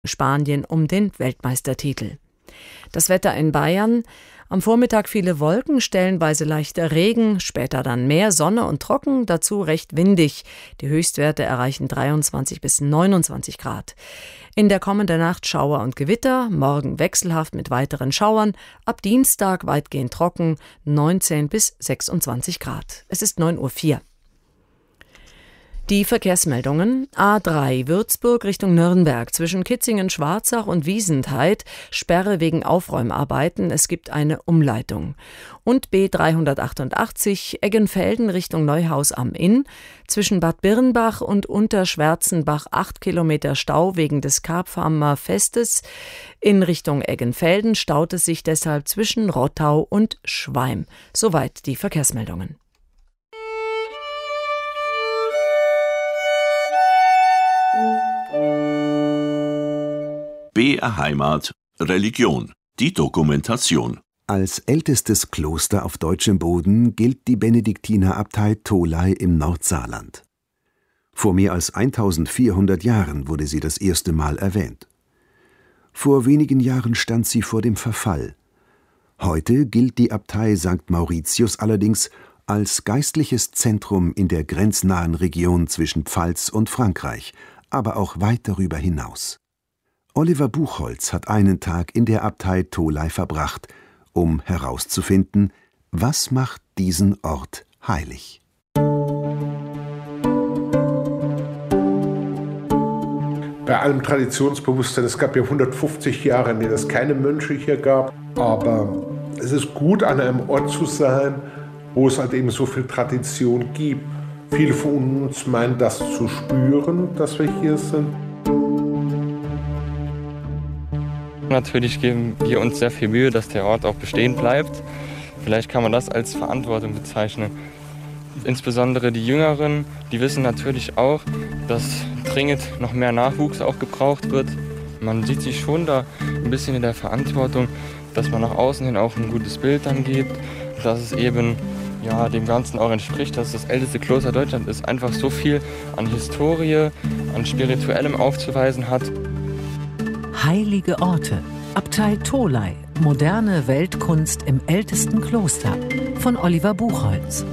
Spanien um den Weltmeistertitel. Das Wetter in Bayern: Am Vormittag viele Wolken, stellenweise leichter Regen, später dann mehr Sonne und trocken, dazu recht windig. Die Höchstwerte erreichen 23 bis 29 Grad. In der kommenden Nacht Schauer und Gewitter, morgen wechselhaft mit weiteren Schauern, ab Dienstag weitgehend trocken, 19 bis 26 Grad. Es ist 9:04 Uhr. Die Verkehrsmeldungen: A3 Würzburg Richtung Nürnberg zwischen Kitzingen-Schwarzach und Wiesentheid, Sperre wegen Aufräumarbeiten, es gibt eine Umleitung. Und B388 Eggenfelden Richtung Neuhaus am Inn, zwischen Bad Birnbach und Unterschwärzenbach 8 Kilometer Stau wegen des Karpfamer Festes. In Richtung Eggenfelden staut es sich deshalb zwischen Rottau und Schweim. Soweit die Verkehrsmeldungen. BR Heimat Religion, die Dokumentation. Als ältestes Kloster auf deutschem Boden gilt die Benediktinerabtei Tholey im Nordsaarland. Vor mehr als 1400 Jahren wurde sie das erste Mal erwähnt. Vor wenigen Jahren stand sie vor dem Verfall. Heute gilt die Abtei St. Mauritius allerdings als geistliches Zentrum in der grenznahen Region zwischen Pfalz und Frankreich, aber auch weit darüber hinaus. Oliver Buchholz hat einen Tag in der Abtei Tholey verbracht, um herauszufinden, was macht diesen Ort heilig. Bei allem Traditionsbewusstsein, es gab ja 150 Jahre, in denen es keine Mönche hier gab, aber es ist gut, an einem Ort zu sein, wo es halt eben so viel Tradition gibt. Viele von uns meinen das zu spüren, dass wir hier sind. Natürlich geben wir uns sehr viel Mühe, dass der Ort auch bestehen bleibt. Vielleicht kann man das als Verantwortung bezeichnen. Insbesondere die Jüngeren, die wissen natürlich auch, dass dringend noch mehr Nachwuchs auch gebraucht wird. Man sieht sich schon da ein bisschen in der Verantwortung, dass man nach außen hin auch ein gutes Bild dann gibt, dass es eben dem Ganzen auch entspricht, dass das älteste Kloster Deutschlands ist, einfach so viel an Historie, an Spirituellem aufzuweisen hat. Heilige Orte. Abtei Tholey. Moderne Weltkunst im ältesten Kloster. Von Oliver Buchholz.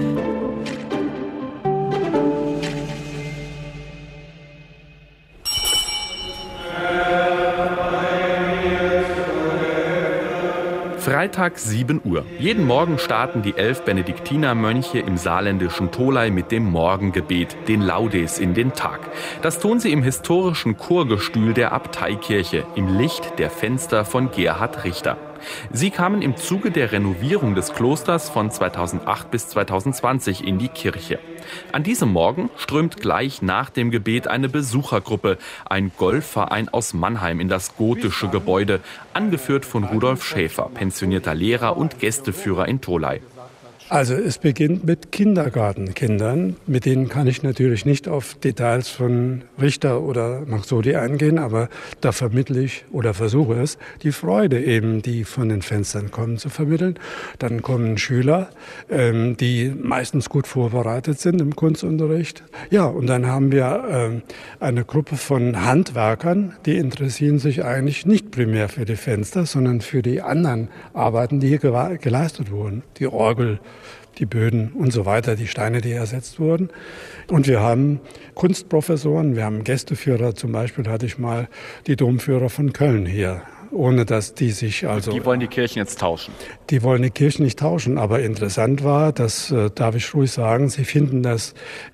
Freitag 7 Uhr. Jeden Morgen starten die 11 Benediktinermönche im saarländischen Tholey mit dem Morgengebet, den Laudes, in den Tag. Das tun sie im historischen Chorgestühl der Abteikirche, im Licht der Fenster von Gerhard Richter. Sie kamen im Zuge der Renovierung des Klosters von 2008 bis 2020 in die Kirche. An diesem Morgen strömt gleich nach dem Gebet eine Besuchergruppe, ein Golfverein aus Mannheim, in das gotische Gebäude, angeführt von Rudolf Schäfer, pensionierter Lehrer und Gästeführer in Tholey. Also es beginnt mit Kindergartenkindern, mit denen kann ich natürlich nicht auf Details von Richter oder Maxodi eingehen, aber da vermittle ich oder versuche es, die Freude eben, die von den Fenstern kommen, zu vermitteln. Dann kommen Schüler, die meistens gut vorbereitet sind im Kunstunterricht. Ja, und dann haben wir eine Gruppe von Handwerkern, die interessieren sich eigentlich nicht primär für die Fenster, sondern für die anderen Arbeiten, die hier geleistet wurden. Die Orgel, die Böden und so weiter, die Steine, die ersetzt wurden. Und wir haben Kunstprofessoren, wir haben Gästeführer, zum Beispiel hatte ich mal die Domführer von Köln hier, ohne dass die sich also... Die wollen die Kirchen jetzt tauschen? Die wollen die Kirchen nicht tauschen, aber interessant war, das darf ich ruhig sagen, sie finden, dass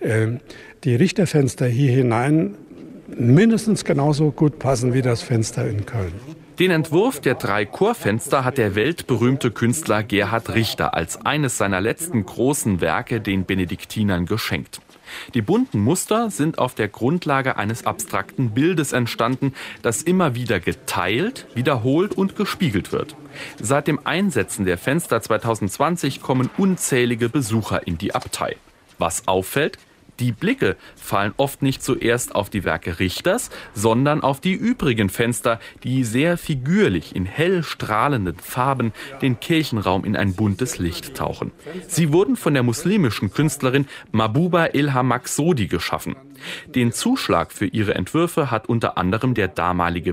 die Richterfenster hier hinein mindestens genauso gut passen wie das Fenster in Köln. Den Entwurf der 3 Chorfenster hat der weltberühmte Künstler Gerhard Richter als eines seiner letzten großen Werke den Benediktinern geschenkt. Die bunten Muster sind auf der Grundlage eines abstrakten Bildes entstanden, das immer wieder geteilt, wiederholt und gespiegelt wird. Seit dem Einsetzen der Fenster 2020 kommen unzählige Besucher in die Abtei. Was auffällt? Die Blicke fallen oft nicht zuerst auf die Werke Richters, sondern auf die übrigen Fenster, die sehr figürlich in hell strahlenden Farben den Kirchenraum in ein buntes Licht tauchen. Sie wurden von der muslimischen Künstlerin Mahbuba Ilham Maksodi geschaffen. Den Zuschlag für ihre Entwürfe hat unter anderem der damalige